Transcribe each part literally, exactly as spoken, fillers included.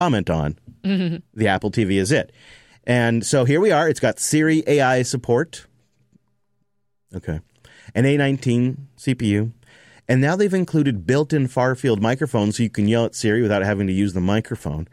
comment on, mm-hmm. the Apple T V is it. And so here we are. It's got Siri A I support. Okay. An A nineteen C P U. And now they've included built-in far-field microphones so you can yell at Siri without having to use the microphone.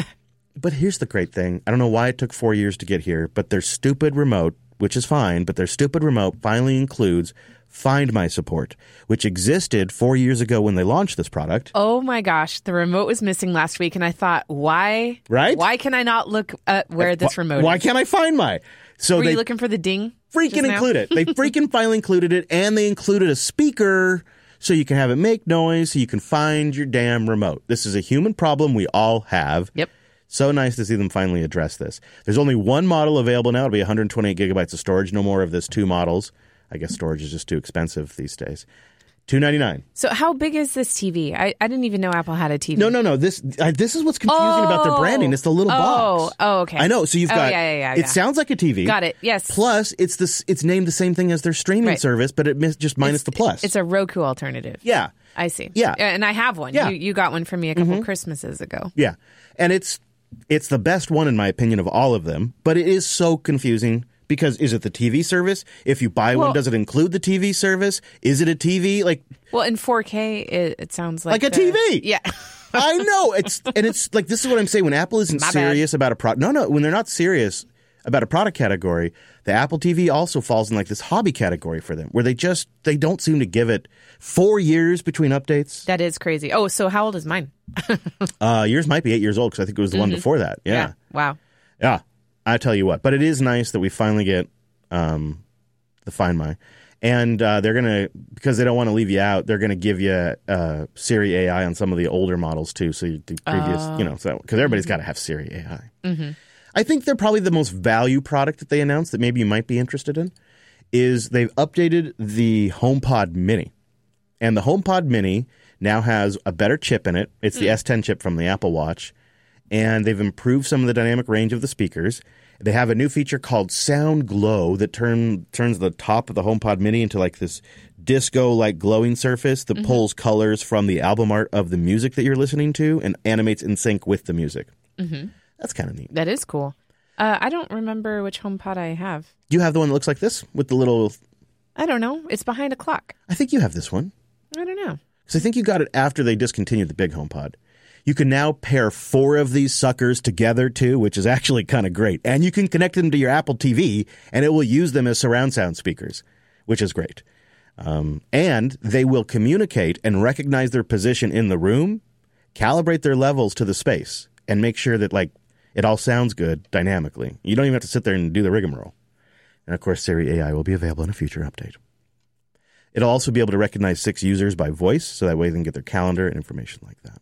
But here's the great thing. I don't know why it took four years to get here, but their stupid remote, which is fine, but their stupid remote finally includes Find My support, which existed four years ago when they launched this product. Oh my gosh, the remote was missing last week, and I thought, why? Right? Why can I not look at where this remote is? Why can't I find my? So Were they you looking for the ding? Freaking include it. They freaking finally included it, and they included a speaker so you can have it make noise so you can find your damn remote. This is a human problem we all have. Yep. So nice to see them finally address this. There's only one model available now. It'll be one hundred twenty-eight gigabytes of storage. No more of this two models. I guess storage is just too expensive these days. two ninety-nine. So how big is this T V? I, I didn't even know Apple had a T V. No, no, no. This uh, this is what's confusing oh. about their branding. It's the little oh. box. Oh, okay. I know. So you've oh, got. Yeah, yeah, yeah, it yeah. sounds like a T V. Got it. Yes. Plus, it's this. It's named the same thing as their streaming right. service, but it mis- just minus it's, the plus. It's a Roku alternative. Yeah. I see. Yeah. And I have one. Yeah. You, you got one for me a couple mm-hmm. Christmases ago. Yeah. And it's it's the best one, in my opinion, of all of them. But it is so confusing because is it the T V service? If you buy well, one, does it include the T V service? Is it a T V? Like, well, in four K, it, it sounds like like a the, T V. Yeah. I know. It's and it's like this is what I'm saying. When Apple isn't My serious bad. about a product, no, no. When they're not serious about a product category, the Apple T V also falls in like this hobby category for them, where they just they don't seem to give it four years between updates. That is crazy. Oh, so how old is mine? uh, yours might be eight years old because I think it was the mm-hmm. one before that. Yeah. yeah. Wow. Yeah. I tell you what, but it is nice that we finally get um, the Find My. And uh, they're going to, because they don't want to leave you out, they're going to give you uh, Siri A I on some of the older models too. So the previous, uh, you know, so because everybody's mm-hmm. got to have Siri A I. Mm-hmm. I think they're probably the most value product that they announced that maybe you might be interested in is they've updated the HomePod Mini. And the HomePod Mini now has a better chip in it. It's the mm. S ten chip from the Apple Watch. And they've improved some of the dynamic range of the speakers. They have a new feature called Sound Glow that turn, turns the top of the HomePod Mini into like this disco-like glowing surface that mm-hmm. pulls colors from the album art of the music that you're listening to and animates in sync with the music. Mm-hmm. That's kind of neat. That is cool. Uh, I don't remember which HomePod I have. Do you have the one that looks like this with the little... I don't know. It's behind a clock. I think you have this one. I don't know. Because I think you got it after they discontinued the big HomePod. You can now pair four of these suckers together, too, which is actually kind of great. And you can connect them to your Apple T V, and it will use them as surround sound speakers, which is great. Um, and they will communicate and recognize their position in the room, calibrate their levels to the space, and make sure that, like, it all sounds good dynamically. You don't even have to sit there and do the rigmarole. And, of course, Siri A I will be available in a future update. It'll also be able to recognize six users by voice, so that way they can get their calendar and information like that.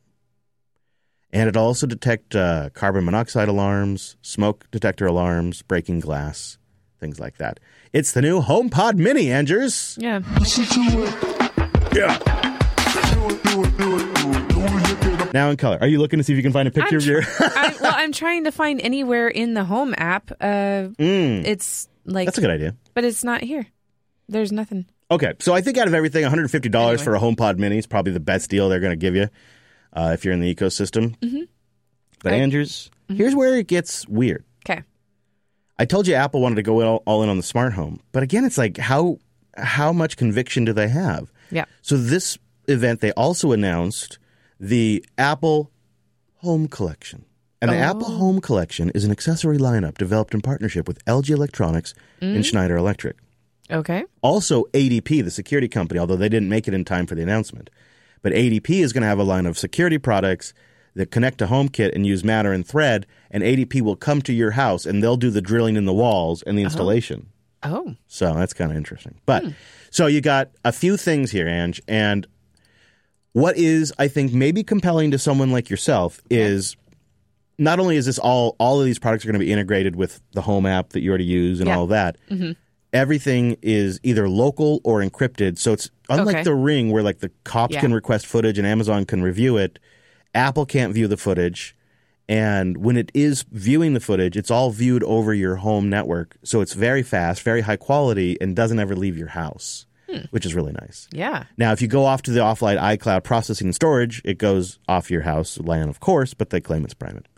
And it'll also detect uh, carbon monoxide alarms, smoke detector alarms, breaking glass, things like that. It's the new HomePod Mini, Andrews. Yeah. Listen to it. Yeah. Do it, do it, do it, do it. Do it. Now in color. Are you looking to see if you can find a picture I'm of your... tr- I, well, I'm trying to find anywhere in the Home app. Uh, mm. It's like... That's a good idea. But it's not here. There's nothing. Okay, so I think out of everything, one hundred fifty dollars anyway. For a HomePod Mini is probably the best deal they're going to give you. Uh, if you're in the ecosystem. Mm-hmm. But right. Andrews, mm-hmm. here's where it gets weird. Okay. I told you Apple wanted to go all, all in on the smart home. But again, it's like, how how much conviction do they have? Yeah. So this event, they also announced the Apple Home Collection. And the oh. Apple Home Collection is an accessory lineup developed in partnership with L G Electronics mm-hmm. and Schneider Electric. Okay. Also, A D P, the security company, although they didn't make it in time for the announcement. But A D P is going to have a line of security products that connect to HomeKit and use Matter and Thread, and A D P will come to your house, and they'll do the drilling in the walls and the installation. Oh. oh. So that's kind of interesting. But, hmm. so you got a few things here, Ange, and what is, I think, maybe compelling to someone like yourself is not only is this all, all of these products are going to be integrated with the Home app that you already use and yeah. all of that. Mm-hmm. Everything is either local or encrypted. So it's unlike okay. the Ring where like the cops yeah. can request footage and Amazon can review it. Apple can't view the footage. And when it is viewing the footage, it's all viewed over your home network. So it's very fast, very high quality, and doesn't ever leave your house, hmm. which is really nice. Yeah. Now, if you go off to the offline iCloud processing and storage, it goes off your house LAN, of course, but they claim it's private.